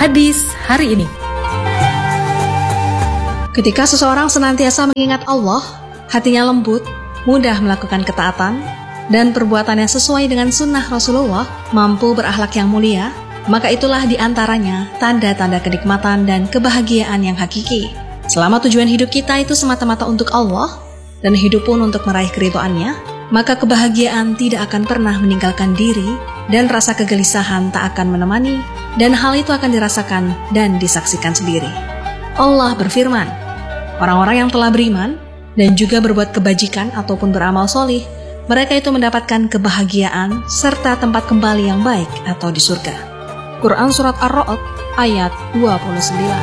Hadis hari ini. Ketika seseorang senantiasa mengingat Allah, hatinya lembut, mudah melakukan ketaatan, dan perbuatannya sesuai dengan sunnah Rasulullah, mampu berakhlak yang mulia, maka itulah diantaranya tanda-tanda kenikmatan dan kebahagiaan yang hakiki. Selama tujuan hidup kita itu semata-mata untuk Allah, dan hidup pun untuk meraih keridhoannya, maka kebahagiaan tidak akan pernah meninggalkan diri, dan rasa kegelisahan tak akan menemani, dan hal itu akan dirasakan dan disaksikan sendiri. Allah berfirman, orang-orang yang telah beriman dan juga berbuat kebajikan ataupun beramal solih, mereka itu mendapatkan kebahagiaan serta tempat kembali yang baik atau di surga. Quran Surat Ar-Ra'd ayat 29.